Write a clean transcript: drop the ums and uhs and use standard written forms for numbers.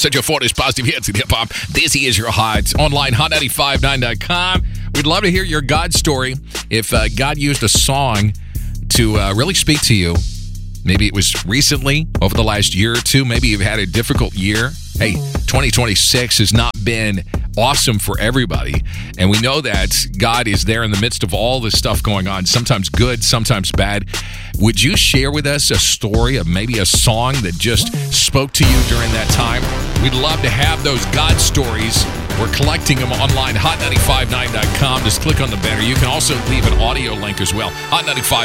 Such a Fortis positive hits in hip-hop. This is your Hot. Online, hot959.com. We'd love to hear your God story. If God used a song to really speak to you, maybe it was recently, over the last year or two. Maybe you've had a difficult year. Hey, 2026 has not been awesome for everybody. And we know that God is there in the midst of all this stuff going on, sometimes good, sometimes bad. Would you share with us a story of maybe a song that just spoke to you during that time? We'd love to have those God stories. We're collecting them online, hot959.com. Just click on the banner. You can also leave an audio link as well, hot95.